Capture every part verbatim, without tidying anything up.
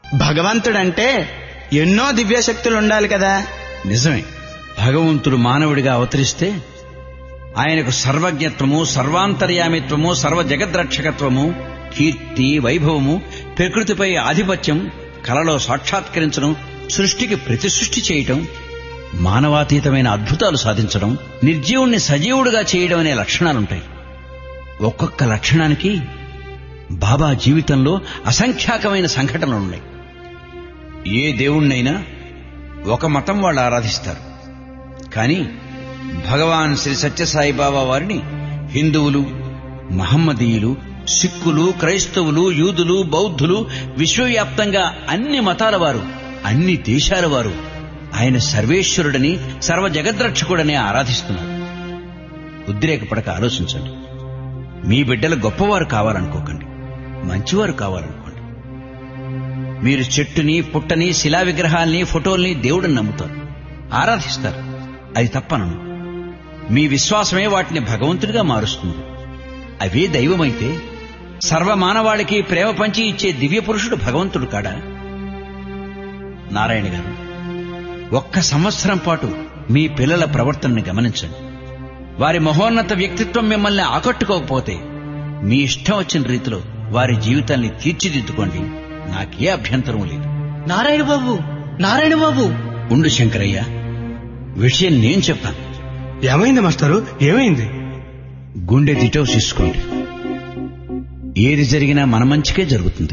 భగవంతుడంటే ఎన్నో దివ్యశక్తులు ఉండాలి కదా. నిజమే. భగవంతుడు మానవుడిగా అవతరిస్తే ఆయనకు సర్వజ్ఞత్వము, సర్వాంతర్యామిత్వము, సర్వ జగద్రక్షకత్వము, కీర్తి, వైభవము, ప్రకృతిపై ఆధిపత్యం, కలలో సాక్షాత్కరించడం, సృష్టికి ప్రతి సృష్టి చేయటం, మానవాతీతమైన అద్భుతాలు సాధించడం, నిర్జీవుణ్ణి సజీవుడిగా చేయడం అనే లక్షణాలుంటాయి. ఒక్కొక్క లక్షణానికి బాబా జీవితంలో అసంఖ్యాకమైన సంఘటనలున్నాయి. ఏ దేవుణ్ణైనా ఒక మతం వాళ్ళు ఆరాధిస్తారు. కానీ భగవాన్ శ్రీ సత్యసాయిబాబా వారిని హిందువులు, మహమ్మదీయులు, సిక్కులు, క్రైస్తవులు, యూదులు, బౌద్ధులు, విశ్వవ్యాప్తంగా అన్ని మతాల వారు, అన్ని దేశాల వారు ఆయన సర్వేశ్వరుడని, సర్వ జగద్రక్షకుడని ఆరాధిస్తున్నారు. ఉద్రేకపడక ఆలోచించండి. మీ బిడ్డలు గొప్పవారు కావాలనుకోకండి, మంచివారు కావాలనుకోండి. మీరు చెట్టుని, పుట్టని, శిలా విగ్రహాల్ని, ఫోటోల్ని దేవుడిని నమ్ముతారు, ఆరాధిస్తారు. అది తప్పనను. మీ విశ్వాసమే వాటిని భగవంతుడిగా మారుస్తుంది. అవే దైవమైతే సర్వమానవాళికి ప్రేమ పంచి ఇచ్చే దివ్య పురుషుడు భగవంతుడు కాడా? నారాయణ గారు, ఒక్క సంవత్సరం పాటు మీ పిల్లల ప్రవర్తనని గమనించండి. వారి మహోన్నత వ్యక్తిత్వం మిమ్మల్ని ఆకట్టుకోకపోతే మీ ఇష్టం వచ్చిన రీతిలో వారి జీవితాన్ని తీర్చిదిద్దుకోండి. నాకే అభ్యంతరం లేదు. నారాయణ బాబు, నారాయణ బాబు, ఉండు శంకరయ్య, విషయం నేను చెప్తాను. ఏమైంది మాస్టారు, ఏమైంది? గుండె దిటవు తీసుకోండి. ఏది జరిగినా మన మంచికే జరుగుతుంది.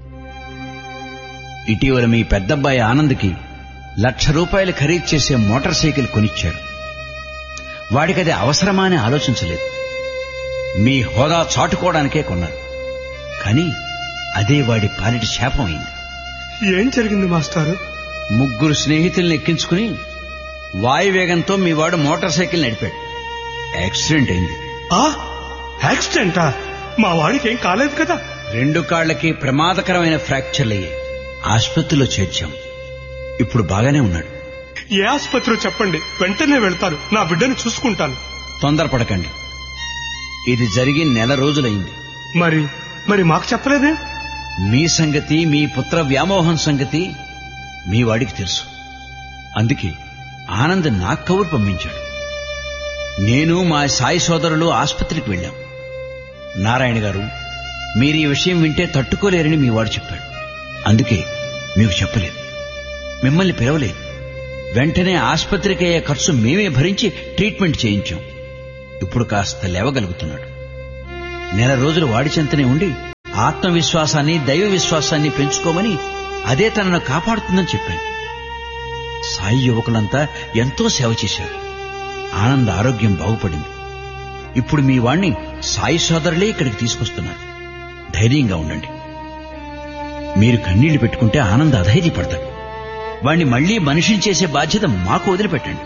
ఇటీవల మీ పెద్దబ్బాయి ఆనంద్కి లక్ష రూపాయలు ఖరీదు చేసే మోటార్ సైకిల్ కొనిచ్చారు. వాడికది అవసరమా అని ఆలోచించలేదు. మీ హోదా చాటుకోవడానికే కొన్నారు. కానీ అదే వాడి పాలిటి శాపం అయింది. ఏం జరిగింది మాస్టారు? ముగ్గురు స్నేహితుల్ని ఎక్కించుకుని వాయువేగంతో మీ వాడు మోటార్ సైకిల్ నడిపాడు. యాక్సిడెంట్ అయింది. ఆ యాక్సిడెంటా? మా వాడికి ఏం కాలేదు కదా? రెండు కాళ్లకి ప్రమాదకరమైన ఫ్రాక్చర్లయ్యాయి. ఆసుపత్రిలో చేర్చాం. ఇప్పుడు బాగానే ఉన్నాడు. ఏ ఆసుపత్రిలో చెప్పండి, వెంటనే వెళ్తాను. నా బిడ్డను చూసుకుంటాను. తొందరపడకండి. ఇది జరిగి నెల రోజులైంది. మరి మరి మాకు చెప్పలేదే? మీ సంగతి, మీ పుత్ర వ్యామోహం సంగతి మీ వాడికి తెలుసు. అందుకే ఆనంద్ నాకు కబురు పంపించాడు. నేను మా సాయి సోదరులు ఆసుపత్రికి వెళ్ళాం. నారాయణ గారు, మీరు ఈ విషయం వింటే తట్టుకోలేరని మీ వాడు చెప్పాడు. అందుకే మీకు చెప్పలేదు, మిమ్మల్ని పిలవలేదు. వెంటనే ఆసుపత్రికి అయ్యే ఖర్చు మేమే భరించి ట్రీట్మెంట్ చేయించాం. ఇప్పుడు కాస్త లేవగలుగుతున్నాడు. నెల రోజులు వాడి చెంతనే ఉండి ఆత్మవిశ్వాసాన్ని, దైవ విశ్వాసాన్ని పెంచుకోమని, అదే తనను కాపాడుతుందని చెప్పాను. సాయి యువకులంతా ఎంతో సేవ చేశారు. ఆనంద ఆరోగ్యం బాగుపడింది. ఇప్పుడు మీ వాణ్ణి సాయి సోదరులే ఇక్కడికి తీసుకొస్తున్నారు. ధైర్యంగా ఉండండి. మీరు కన్నీళ్లు పెట్టుకుంటే ఆనంద అధైర్యపడతాడు. వాణ్ణి మళ్లీ మనిషిని చేసే బాధ్యత మాకు వదిలిపెట్టండి.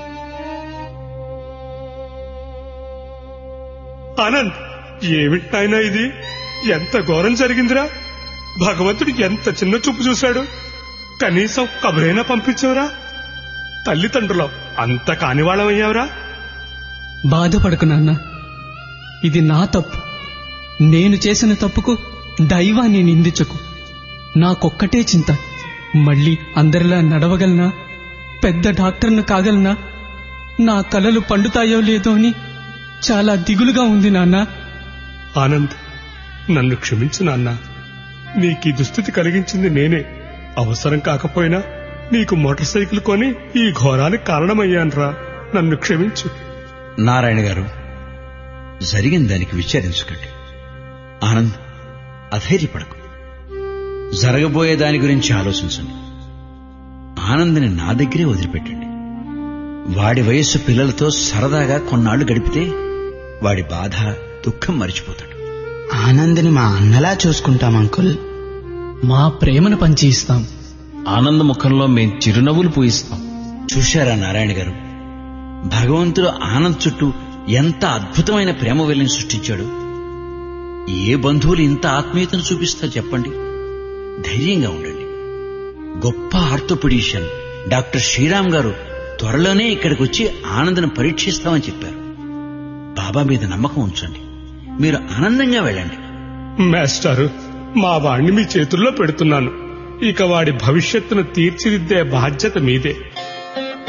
ఆనంద్, ఏమిటైనా ఇది? ఎంత ఘోరం జరిగిందిరా! భగవంతుడు ఎంత చిన్న చూపు చూశాడు. కనీసం కబురైనా పంపించవురా? తల్లిదండ్రులు అంత కానివాళ్ళమయ్యావురా. బాధపడకు నాన్న, ఇది నా తప్పు. నేను చేసిన తప్పుకు దైవాన్ని నిందించకు. నాకొక్కటే చింత, మళ్ళీ అందరిలా నడవగలనా, పెద్ద డాక్టర్ను కాగలనా, నా కలలు పండుతాయో లేదో అని చాలా దిగులుగా ఉంది నాన్న. ఆనంద్, నన్ను క్షమించు నాన్న. నీకీ దుస్థితి కలిగించింది నేనే. అవసరం కాకపోయినా నీకు మోటార్ సైకిల్ కొని ఈ ఘోరానికి కారణమయ్యాన్రా. నన్ను క్షమించు. నారాయణ గారు, జరిగిన దానికి విచారించకండి. ఆనంద్, అధైర్యపడకు. జరగబోయే దాని గురించి ఆలోచించండి. ఆనంద్ని నా దగ్గరే వదిలిపెట్టండి. వాడి వయస్సు పిల్లలతో సరదాగా కొన్నాళ్లు గడిపితే వాడి బాధ, దుఃఖం మరిచిపోతాడు. ఆనంద్ని మా అన్నలా చూసుకుంటాం అంకుల్. మా ప్రేమను పంచి ఇస్తాం. ఆనంద ముఖంలో మేం చిరునవ్వులు పూయిస్తాం. చూశారా నారాయణ గారు, భగవంతుడు ఆనంద్ చుట్టూ ఎంత అద్భుతమైన ప్రేమ వెల్లిని సృష్టించాడు. ఏ బంధువులు ఇంత ఆత్మీయతను చూపిస్తారు చెప్పండి. ధైర్యంగా ఉండండి. గొప్ప ఆర్థోపెడిషియన్ డాక్టర్ శ్రీరామ్ గారు త్వరలోనే ఇక్కడికి వచ్చి ఆనందను పరీక్షిస్తామని చెప్పారు. బాబా మీద నమ్మకం ఉంచండి. మీరు ఆనందంగా వెళ్ళండి. మాస్టారు, మా వాణ్ణి మీ చేతుల్లో పెడుతున్నాను. ఇక వాడి భవిష్యత్తును తీర్చిదిద్దే బాధ్యత మీదే.